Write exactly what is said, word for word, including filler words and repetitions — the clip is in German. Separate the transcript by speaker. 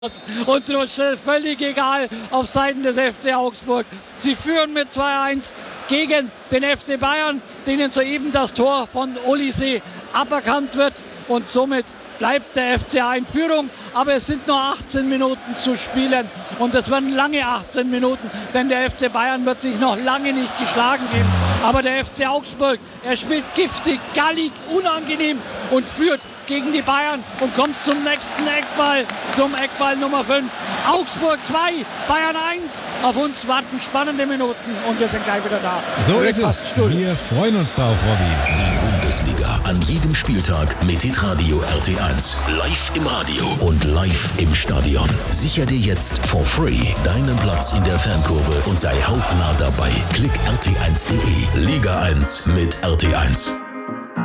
Speaker 1: Und das ist völlig egal auf Seiten des F C Augsburg. Sie führen mit zwei eins gegen den F C Bayern, denen soeben das Tor von Olise aberkannt wird. Und somit bleibt der F C A in Führung. Aber es sind nur achtzehn Minuten zu spielen. Und es werden lange achtzehn Minuten, denn der F C Bayern wird sich noch lange nicht geschlagen geben. Aber der F C Augsburg, er spielt giftig, gallig, unangenehm und führt gegen die Bayern und kommt zum nächsten Eckball, zum Eckball Nummer fünf. Augsburg zwei, Bayern eins. Auf uns warten spannende Minuten und wir sind gleich wieder da.
Speaker 2: So ist es. Wir freuen uns drauf, Robby.
Speaker 3: Die Bundesliga an jedem Spieltag mit Hitradio R T eins. Live im Radio und live im Stadion. Sicher dir jetzt for free deinen Platz in der Fankurve und sei hautnah dabei. Klick r t eins punkt d e. Liga eins mit R T eins.